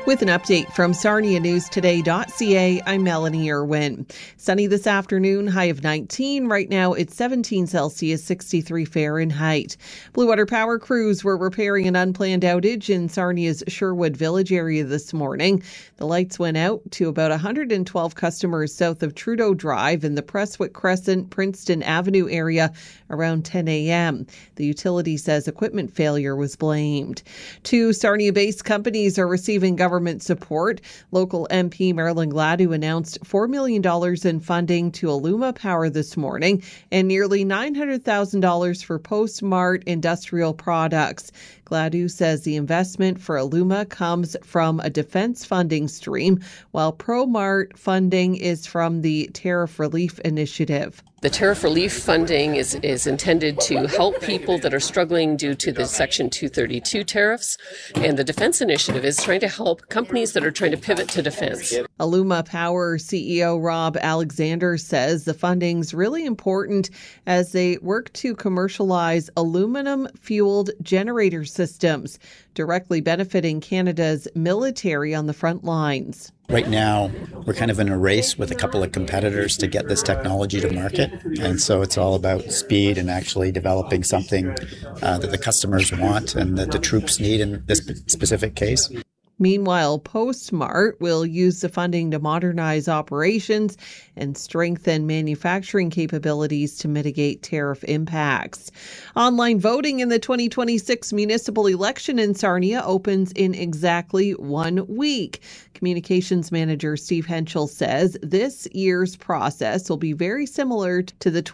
With an update from SarniaNewsToday.ca, I'm Melanie Irwin. Sunny this afternoon, high of 19. Right now it's 17 Celsius, 63 Fahrenheit. Blue Water Power crews were repairing an unplanned outage in Sarnia's Sherwood Village area this morning. The lights went out to about 112 customers south of Trudeau Drive in the Prestwick Crescent, Princeton Avenue area around 10 a.m. The utility says equipment failure was blamed. Two Sarnia-based companies are receiving government support. Local MP Marilyn Gladue announced $4 million in funding to Illuma Power this morning and nearly $900,000 for Postmart Industrial Products. Gladue says the investment for Illuma comes from a defense funding stream, while ProMart funding is from the Tariff Relief Initiative. The tariff relief funding is intended to help people that are struggling due to the Section 232 tariffs, and the Defense Initiative is trying to help companies that are trying to pivot to defense. Illuma Power CEO Rob Alexander says the funding's really important as they work to commercialize aluminum-fueled generator systems, directly benefiting Canada's military on the front lines. Right now, we're kind of in a race with a couple of competitors to get this technology to market. And so it's all about speed and actually developing something that the customers want and that the troops need in this specific case. Meanwhile, Postmart will use the funding to modernize operations and strengthen manufacturing capabilities to mitigate tariff impacts. Online voting in the 2026 municipal election in Sarnia opens in exactly 1 week. Communications manager Steve Henschel says this year's process will be very similar to the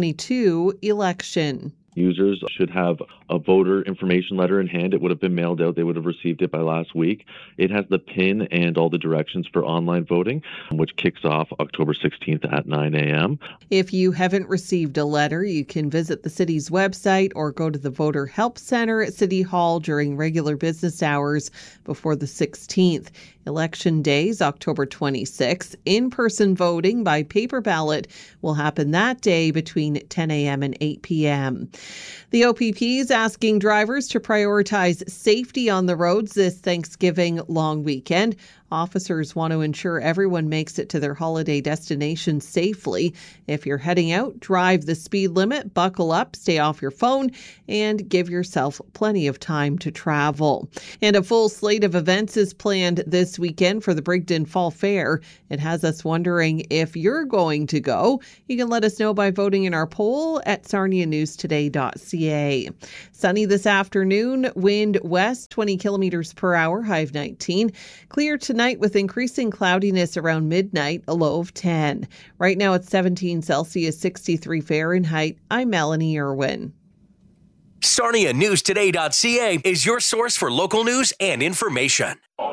2022 election. Users should have a voter information letter in hand. It would have been mailed out. They would have received it by last week. It has the PIN and all the directions for online voting, which kicks off October 16th at 9 a.m. If you haven't received a letter, you can visit the city's website or go to the Voter Help Center at City Hall during regular business hours before the 16th. Election days, October 26th. In-person voting by paper ballot will happen that day between 10 a.m. and 8 p.m. The OPP is asking drivers to prioritize safety on the roads this Thanksgiving long weekend. Officers want to ensure everyone makes it to their holiday destination safely. If you're heading out, drive the speed limit, buckle up, stay off your phone, and give yourself plenty of time to travel. And a full slate of events is planned this weekend for the Brigden Fall Fair. It has us wondering if you're going to go. You can let us know by voting in our poll at sarnianewstoday.ca. Sunny this afternoon, wind west 20 kilometers per hour, high of 19. Clear tonight with increasing cloudiness around midnight, a low of 10. Right now it's 17 Celsius, 63 Fahrenheit. I'm Melanie Irwin. SarniaNewsToday.ca is your source for local news and information.